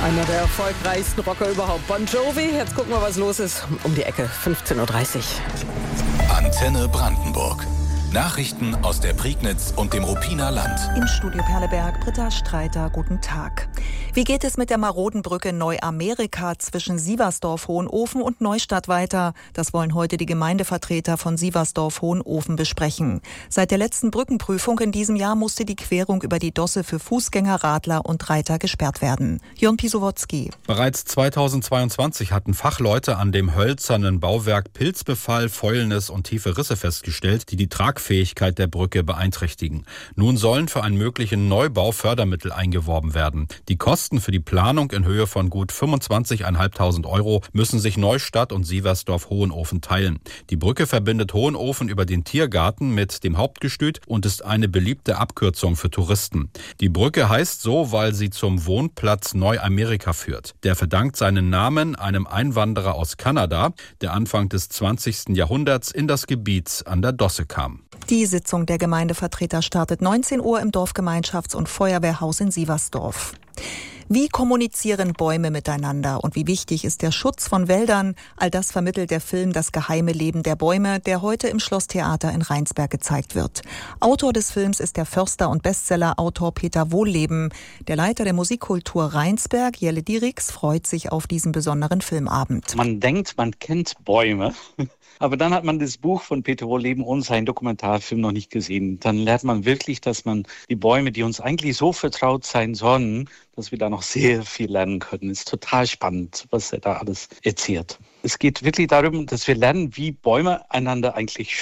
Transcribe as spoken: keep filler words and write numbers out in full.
Einer der erfolgreichsten Rocker überhaupt, Bon Jovi. Jetzt gucken wir, was los ist. Um die Ecke, fünfzehn Uhr dreißig. Antenne Brandenburg. Nachrichten aus der Prignitz und dem Ruppiner Land. Im Studio Perleberg, Britta Streiter, guten Tag. Wie geht es mit der maroden Brücke Neuamerika zwischen Sieversdorf-Hohenofen und Neustadt weiter? Das wollen heute die Gemeindevertreter von Sieversdorf-Hohenofen besprechen. Seit der letzten Brückenprüfung in diesem Jahr musste die Querung über die Dosse für Fußgänger, Radler und Reiter gesperrt werden. Jörn Pisowotzki. Bereits zweitausendzweiundzwanzig hatten Fachleute an dem hölzernen Bauwerk Pilzbefall, Fäulnis und tiefe Risse festgestellt, die die Tragfähigkeit der Brücke beeinträchtigen. Nun sollen für einen möglichen Neubau Fördermittel eingeworben werden. Die Kosten für die Planung in Höhe von gut fünfundzwanzigtausendfünfhundert Euro müssen sich Neustadt und Sieversdorf-Hohenofen teilen. Die Brücke verbindet Hohenofen über den Tiergarten mit dem Hauptgestüt und ist eine beliebte Abkürzung für Touristen. Die Brücke heißt so, weil sie zum Wohnplatz Neuamerika führt. Der verdankt seinen Namen einem Einwanderer aus Kanada, der Anfang des zwanzigsten Jahrhunderts in das Gebiet an der Dosse kam. Die Sitzung der Gemeindevertreter startet neunzehn Uhr im Dorfgemeinschafts- und Feuerwehrhaus in Sieversdorf. Wie kommunizieren Bäume miteinander und wie wichtig ist der Schutz von Wäldern? All das vermittelt der Film Das geheime Leben der Bäume, der heute im Schlosstheater in Rheinsberg gezeigt wird. Autor des Films ist der Förster und Bestseller-Autor Peter Wohlleben. Der Leiter der Musikkultur Rheinsberg, Jelle Dierichs, freut sich auf diesen besonderen Filmabend. Man denkt, man kennt Bäume, aber dann hat man das Buch von Peter Wohlleben und seinen Dokumentarfilm noch nicht gesehen. Dann lernt man wirklich, dass man die Bäume, die uns eigentlich so vertraut sein sollen, dass wir da noch sehr viel lernen können. Es ist total spannend, was er da alles erzählt. Es geht wirklich darum, dass wir lernen, wie Bäume einander eigentlich